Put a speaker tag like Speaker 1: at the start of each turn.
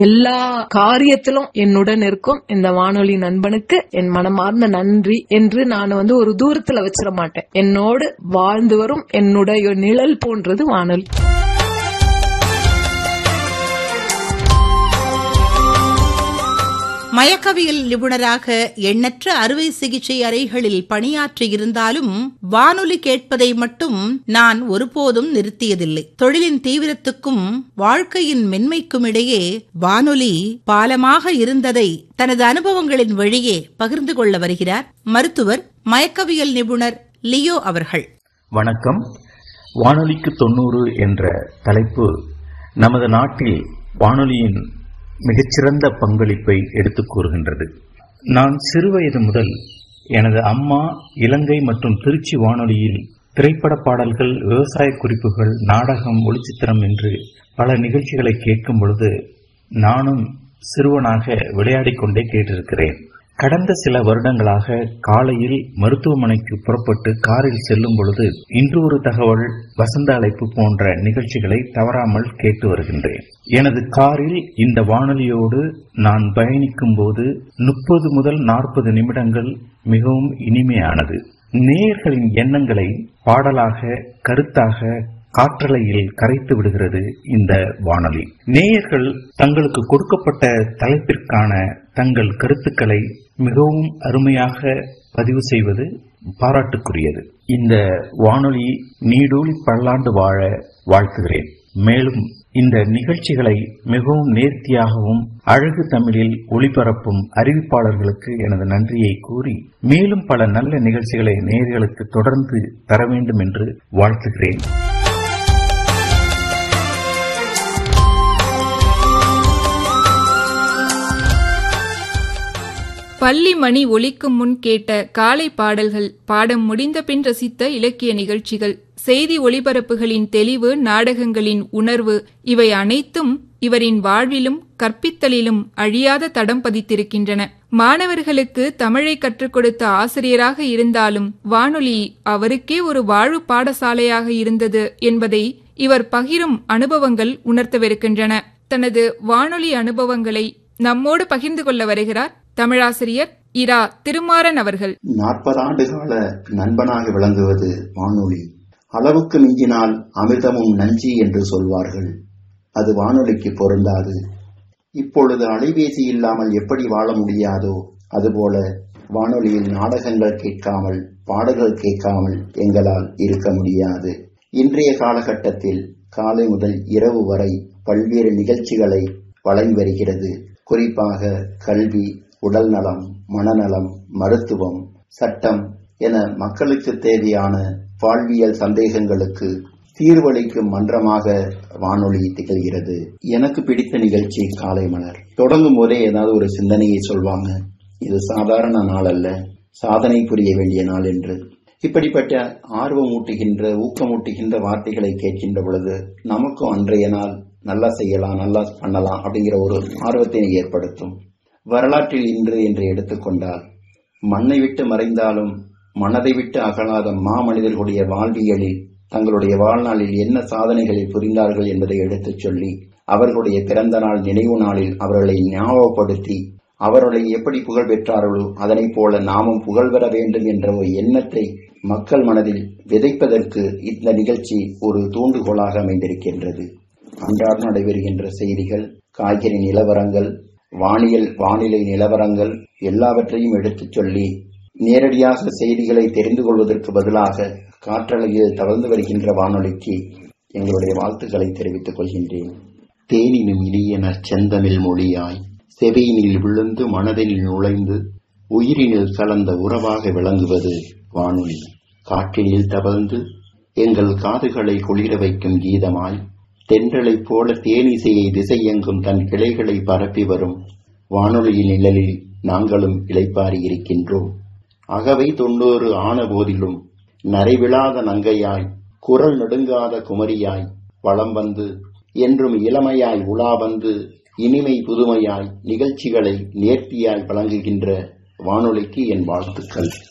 Speaker 1: எல்லா காரியத்திலும் என்னுடன் இருக்கும் இந்த வானொலி நண்பனுக்கு என் மனமார்ந்த நன்றி என்று நான் ஒரு தூரத்துல வச்சிட மாட்டேன். என்னோடு வாழ்ந்து வரும் என்னுடைய நிழல் போன்றது வானொலி.
Speaker 2: மயக்கவியல் நிபுணராக எண்ணற்ற அறுவை சிகிச்சை அறைகளில் பணியாற்றியிருந்தாலும் வானொலி கேட்பதை மட்டும் நான் ஒருபோதும் நிறுத்தியதில்லை. தொழிலின் தீவிரத்துக்கும் வாழ்க்கையின் மென்மைக்கும் இடையே வானொலி பாலமாக இருந்ததை தனது அனுபவங்களின் வழியே பகிர்ந்து கொள்ள வருகிறார் மருத்துவர், மயக்கவியல் நிபுணர் லியோ அவர்கள்.
Speaker 3: வணக்கம். வானொலிக்கு 90 என்ற தலைப்பு நமது நாட்டில் வானொலியின் மிகச்சிறந்த பங்களிப்பை எடுத்துக் கூறுகின்றது. நான் சிறுவயது முதல் எனது அம்மா இலங்கை மற்றும் திருச்சி வானொலியில் திரைப்பட பாடல்கள், விவசாய குறிப்புகள், நாடகம், ஒளிச்சித்திரம் என்று பல நிகழ்ச்சிகளை கேட்கும் பொழுது நானும் சிறுவனாக விளையாடிக் கொண்டே கேட்டிருக்கிறேன். கடந்த சில வருடங்களாக காலையில் மருத்துவமனைக்கு புறப்பட்டு காரில் செல்லும் பொழுது இன்று ஒரு தகவல், வசந்த அழைப்பு போன்ற நிகழ்ச்சிகளை தவறாமல் கேட்டு வருகின்றேன். எனது காரில் இந்த வானொலியோடு நான் பயணிக்கும் போது 30 முதல் 40 நிமிடங்கள் மிகவும் இனிமையானது. நேயர்களின் எண்ணங்களை பாடலாக, கருத்தாக காற்றலையில் கரைத்து விடுகிறது இந்த வானொலி. நேயர்கள் தங்களுக்கு கொடுக்கப்பட்ட தலைப்பிற்கான தங்கள் கருத்துக்களை மிகவும் அருமையாக பதிவு செய்வது பாராட்டுக்குரியது. இந்த வானொலி நீடூழி பல்லாண்டு வாழ வாழ்த்துகிறேன். மேலும் இந்த நிகழ்ச்சிகளை மிகவும் நேர்த்தியாகவும் அழகு தமிழில் ஒளிபரப்பும் அறிவிப்பாளர்களுக்கு எனது நன்றியை கூறி மேலும் பல நல்ல நிகழ்ச்சிகளை நேயர்களுக்கு தொடர்ந்து தர வேண்டும் என்று வாழ்த்துகிறேன்.
Speaker 4: பள்ளி மணி ஒலிக்கும் முன் கேட்ட காலை பாடல்கள், பாடம் முடிந்த பின் ரசித்த இலக்கிய நிகழ்ச்சிகள், செய்தி ஒளிபரப்புகளின் தெளிவு, நாடகங்களின் உணர்வு, இவை அனைத்தும் இவரின் வாழ்விலும் கற்பித்தலிலும் அழியாத தடம் பதித்திருக்கின்றன. மாணவர்களுக்கு தமிழை கற்றுக் கொடுத்த ஆசிரியராக இருந்தாலும் வானொலி அவருக்கே ஒரு வாழ்வு பாடசாலையாக இருந்தது என்பதை இவர் பகிரும் அனுபவங்கள் உணர்த்தவிருக்கின்றன. தனது வானொலி அனுபவங்களை நம்மோடு பகிர்ந்து கொள்ள வருகிறார் தமிழாசிரியர் இரா திருமாறன் அவர்கள்.
Speaker 5: 40 ஆண்டு கால நண்பனாக விளங்குவது வானொலி. அளவுக்கு மிஞ்சினால் அமிர்தமும் நஞ்சி என்று சொல்வார்கள். அது வானொலிக்கு பொருந்தாது. இப்பொழுது அலைபேசி இல்லாமல் எப்படி வாழ முடியாதோ அதுபோல வானொலியில் நாடகங்கள் கேட்காமல், பாடல்கள் கேட்காமல் எங்களால் இருக்க முடியாது. இன்றைய காலகட்டத்தில் காலை முதல் இரவு வரை பல்வேறு நிகழ்ச்சிகளை வழங்கி வருகிறது. குறிப்பாக கல்வி, உடல் நலம், மனநலம், மருத்துவம், சட்டம் என மக்களுக்கு தேவையான வாழ்வியல் சந்தேகங்களுக்கு தீர்வளிக்கும் மன்றமாக வானொலி திகழ்கிறது. எனக்கு பிடித்த நிகழ்ச்சி காலை மலர். தொடங்கும் போதே ஏதாவது ஒரு சிந்தனையை சொல்வாங்க. இது சாதாரண நாள் அல்ல, சாதனை புரிய வேண்டிய நாள் என்று. இப்படிப்பட்ட ஆர்வமூட்டுகின்ற, ஊக்கமூட்டுகின்ற வார்த்தைகளை கேட்கின்ற பொழுது நமக்கும் அன்றைய நாள் நல்லா செய்யலாம், நல்லா பண்ணலாம் அப்படிங்கிற ஒரு ஆர்வத்தினை ஏற்படுத்தும். வரலாற்றில் இன்று என்று எடுத்துக்கொண்டால் மண்ணை விட்டு மறைந்தாலும் மனதை விட்டு அகலாத மாமனிதர்களுடைய வாழ்வியலில் தங்களுடைய வாழ்நாளில் என்ன சாதனைகளை புரிந்தார்கள் என்பதை எடுத்துச் சொல்லி அவர்களுடைய பிறந்த நாள், நினைவு நாளில் அவர்களை ஞாபகப்படுத்தி அவர்களை எப்படி புகழ் பெற்றார்களோ அதனை போல நாமும் புகழ் பெற வேண்டும் என்ற ஒரு எண்ணத்தை மக்கள் மனதில் விதைப்பதற்கு இந்த நிகழ்ச்சி ஒரு தூண்டுகோலாக அமைந்திருக்கின்றது. அன்றாடம் நடைபெறுகின்ற செய்திகள், காய்கறி நிலவரங்கள், வானிலை நிலவரங்கள் எல்லாவற்றையும் எடுத்துச் சொல்லி நேரடியாக செய்திகளை தெரிந்து கொள்வதற்கு பதிலாக காற்றலையில் தவழ்ந்து வருகின்ற வானொலிக்கு எங்களுடைய வாழ்த்துக்களை தெரிவித்துக் கொள்கின்றேன். தேனினும் இனியன செந்தமிழ் மொழியாய் செவியினில் விழுந்து மனதினில் நுழைந்து உயிரினில் கலந்த உறவாக விளங்குவது வானொலி. காற்றினில் தவழ்ந்து எங்கள் காதுகளை குளிர வைக்கும் கீதமாய் தென்றலைப் போல தேனிசையை திசையெங்கும் தன் கிளைகளை பரப்பி வரும் வானொலியின் நிழலில் நாங்களும் இளைப்பாரி இருக்கின்றோம். அகவை 90 ஆன போதிலும் நரைவிழாத நங்கையாய், குரல் நெடுங்காத குமரியாய் வலம் வந்து என்றும் இளமையாய் உலா வந்து இனிமை புதுமையாய் நிகழ்ச்சிகளை நேர்த்தியாய் வழங்குகின்ற வானொலிக்கு என் வாழ்த்துக்கள்.